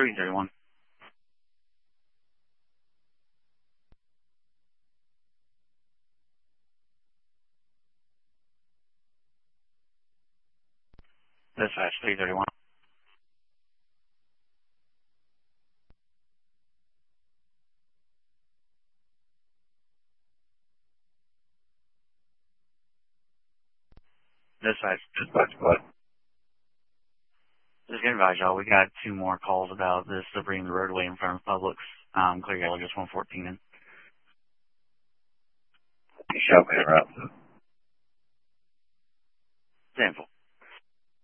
331. Dispatch 331. Dispatch what? Just getting advise y'all, we got two more calls about this debris in the roadway in front of Publix. Clear yellow, just 114 in. You shall be around. 10-4.